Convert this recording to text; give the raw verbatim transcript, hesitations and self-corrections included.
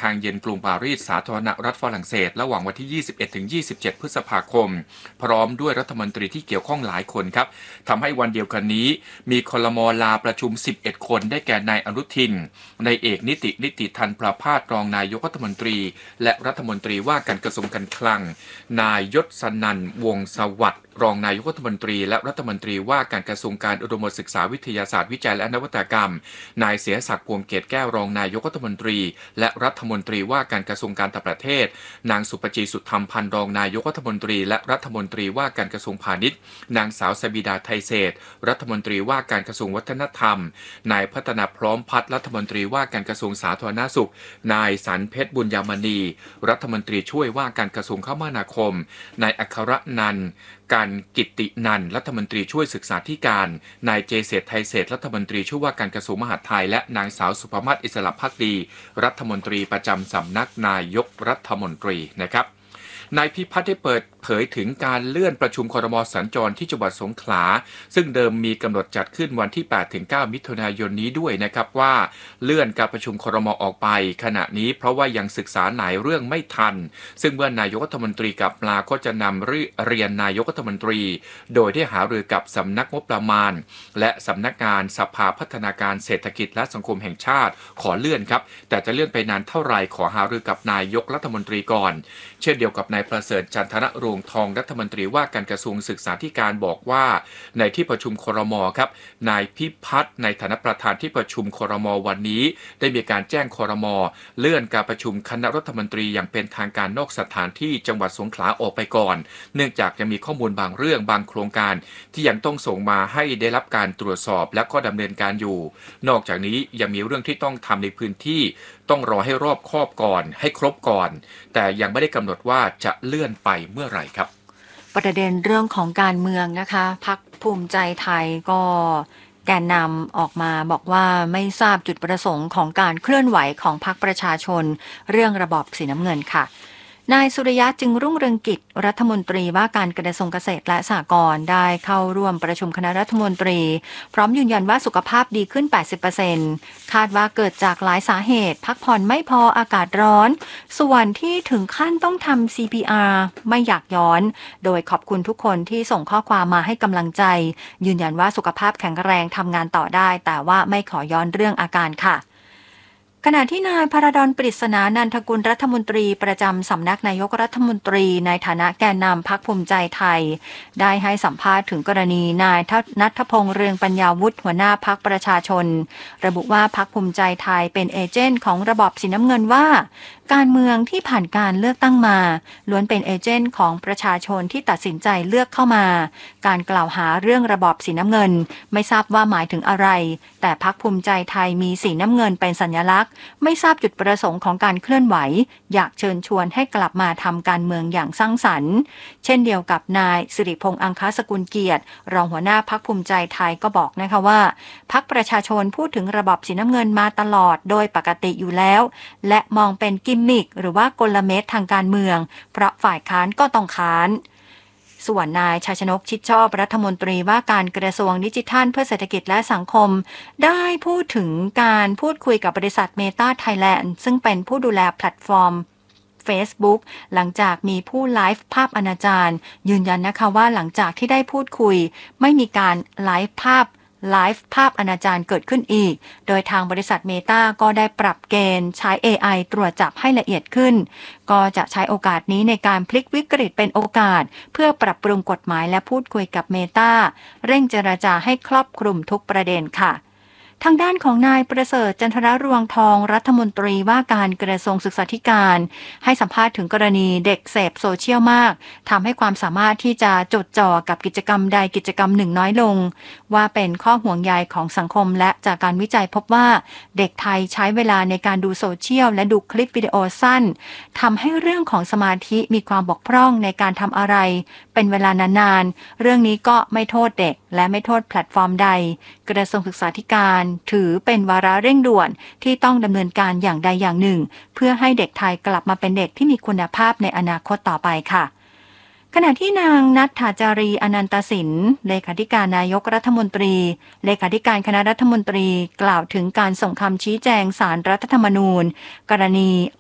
ทางเย็นกรุงปารีสสาธารณรัฐฝรั่งเศสระหว่างวันที่ ยี่สิบเอ็ดถึงยี่สิบเจ็ด พฤษภาคมพร้อมด้วยรัฐมนตรีที่เกี่ยวข้องหลายคนครับทำให้วันเดียวกันนี้มีครม.ลาประชุมสิบเอ็ดคนได้แก่นายอนุทินนายเอกนิตินิติธันประภาสรองนายกรัฐมนตรีและรัฐมนตรีว่าการกระทรวงการคลังนายยศนันท์วงศ์สวัสดิ์รองนายกรัฐมนตรีและรัฐมนตรีว่าการกระทรวงการอุดมศึกษาวิทยาศาสตร์วิจัยและนวัตกรรมนายเสียศักดิ์พวงเกตแก้วรองนายกรัฐมนตรีและรัฐมนตรีว่าการกระทรวงการต่างประเทศนางสุปจีสุธรรมพันธ์รองนายกรัฐมนตรีและรัฐมนตรีว่าการกระทรวงพาณิชย์นางสาวสบิดาไทยเศรษฐ์รัฐมนตรีว่าการกระทรวงวัฒนธรรมนายพัฒนาพร้อมพัฒน์รัฐมนตรีว่าการกระทรวงสาธารณสุขนายสันเพชรบุญยามณีรัฐมนตรีช่วยว่าการกระทรวงคมนาคมนายอัครนันท์การกิตตินันท์รัฐมนตรีช่วยศึกษาธิการนายเจเศรษฐ์ไทยเศรษฐ์รัฐมนตรีช่วยว่าการกระทรวงมหาดไทยและนางสาวสุภมาศอิสระภักดีรัฐมนตรีประจำสำนักนายกรัฐมนตรีนะครับนายพิพัฒน์ได้เปิดเผยถึงการเลื่อนประชุมครม.สัญจรที่จังหวัดสงขลาซึ่งเดิมมีกำหนดจัดขึ้นวันที่ แปดถึงเก้า มิถุนายนนี้ด้วยนะครับว่าเลื่อนการประชุมครม.ออกไปขณะนี้เพราะว่ายังศึกษาหลายเรื่องไม่ทันซึ่งเมื่อนายกรัฐมนตรีกลับมาก็จะนำเรียนนายกรัฐมนตรีโดยได้หารือกับสำนักงบประมาณและสำนักงานสภาพัฒนาการเศรษฐกิจและสังคมแห่งชาติขอเลื่อนครับแต่จะเลื่อนไปนานเท่าไหร่ขอหารือกับนายกรัฐมนตรีก่อนเช่นเดียวกับนายประเสริฐจันทนรวงทองรัฐมนตรีว่าการกระทรวงศึกษาธิการบอกว่าในที่ประชุมครม.ครับนายพิพัฒน์ในฐานะประธานที่ประชุมครม.วันนี้ได้มีการแจ้งครม.เลื่อนการประชุมคณะรัฐมนตรีอย่างเป็นทางการนอกสถานที่จังหวัดสงขลาออกไปก่อนเนื่องจากยังมีข้อมูลบางเรื่องบางโครงการที่ยังต้องส่งมาให้ได้รับการตรวจสอบและก็ดำเนินการอยู่นอกจากนี้ยังมีเรื่องที่ต้องทำในพื้นที่ต้องรอให้รอบคอบก่อนให้ครบก่อนแต่ยังไม่ได้กำหนดว่าจะเลื่อนไปเมื่อไหร่ครับประเด็นเรื่องของการเมืองนะคะพรรคภูมิใจไทยก็แกนนำออกมาบอกว่าไม่ทราบจุดประสงค์ของการเคลื่อนไหวของพรรคประชาชนเรื่องระบอบสีน้ำเงินค่ะนายสุริยะจึงรุ่งเรืองกิจรัฐมนตรีว่าการกระทรวงเกษตรและสหกรณ์ได้เข้าร่วมประชุมคณะรัฐมนตรีพร้อมยืนยันว่าสุขภาพดีขึ้น แปดสิบเปอร์เซ็นต์ คาดว่าเกิดจากหลายสาเหตุพักผ่อนไม่พออากาศร้อนส่วนที่ถึงขั้นต้องทำ ซี พี อาร์ ไม่อยากย้อนโดยขอบคุณทุกคนที่ส่งข้อความมาให้กำลังใจยืนยันว่าสุขภาพแข็งแรงทำงานต่อได้แต่ว่าไม่ขอย้อนเรื่องอาการค่ะขณะที่นายพระดลปริศนานันทกุลรัฐมนตรีประจำสำนักนายกรัฐมนตรีในฐานะแกนนำพรรคภูมิใจไทยได้ให้สัมภาษณ์ถึงกรณีนายณัฐพงษ์เรืองปัญญาวุฒิหัวหน้าพรรคประชาชนระบุว่าพรรคภูมิใจไทยเป็นเอเจนต์ของระบอบสีน้ำเงินว่าการเมืองที่ผ่านการเลือกตั้งมาล้วนเป็นเอเจนต์ของประชาชนที่ตัดสินใจเลือกเข้ามาการกล่าวหาเรื่องระบอบสีน้ำเงินไม่ทราบว่าหมายถึงอะไรแต่พรรคภูมิใจไทยมีสีน้ำเงินเป็นสัญลักษณ์ไม่ทราบจุดประสงค์ของการเคลื่อนไหวอยากเชิญชวนให้กลับมาทำการเมืองอย่างสร้างสรรค์เช่นเดียวกับนายสิริพงษ์อังคสกุลเกียรติรองหัวหน้าพรรคภูมิใจไทยก็บอกนะคะว่าพรรคประชาชนพูดถึงระบอบสีน้ำเงินมาตลอดโดยปกติอยู่แล้วและมองเป็นกิมมิคหรือว่ากลเม็ดทางการเมืองเพราะฝ่ายค้านก็ต้องค้านส่วนนายชัยชนกชิดชอบรัฐมนตรีว่าการกระทรวงดิจิทัลเพื่อเศรษฐกิจและสังคมได้พูดถึงการพูดคุยกับบริษัท Meta Thailand ซึ่งเป็นผู้ดูแลแพลตฟอร์ม Facebook หลังจากมีผู้ไลฟ์ภาพอนาจารยืนยันนะคะว่าหลังจากที่ได้พูดคุยไม่มีการไลฟ์ภาพไลฟ์ภาพอนาจารเกิดขึ้นอีกโดยทางบริษัท Meta ก็ได้ปรับเกณฑ์ใช้ เอ ไอ ตรวจจับให้ละเอียดขึ้นก็จะใช้โอกาสนี้ในการพลิกวิกฤตเป็นโอกาสเพื่อปรับปรุงกฎหมายและพูดคุยกับ Meta เร่งเจรจาให้ครอบคลุมทุกประเด็นค่ะทางด้านของนายประเสริฐจันทรรวงทองรัฐมนตรีว่าการกระทรวงศึกษาธิการให้สัมภาษณ์ถึงกรณีเด็กเสพโซเชียลมากทำให้ความสามารถที่จะจดจ่อกับกิจกรรมใดกิจกรรมหนึ่งน้อยลงว่าเป็นข้อห่วงใยของสังคมและจากการวิจัยพบว่าเด็กไทยใช้เวลาในการดูโซเชียลและดูคลิปวิดีโอสั้นทำให้เรื่องของสมาธิมีความบกพร่องในการทำอะไรเป็นเวลานานๆเรื่องนี้ก็ไม่โทษเด็กและไม่โทษแพลตฟอร์มใดกระทรวงศึกษาธิการถือเป็นวาระเร่งด่วนที่ต้องดำเนินการอย่างใดอย่างหนึ่งเพื่อให้เด็กไทยกลับมาเป็นเด็กที่มีคุณภาพในอนาคตต่อไปค่ะขณะที่นางณัฐฐาจารีอนันตสินเลขาธิการนายกรัฐมนตรีเลขาธิการคณะรัฐมนตรีกล่าวถึงการส่งคำชี้แจงศาลรัฐธรรมนูญกรณี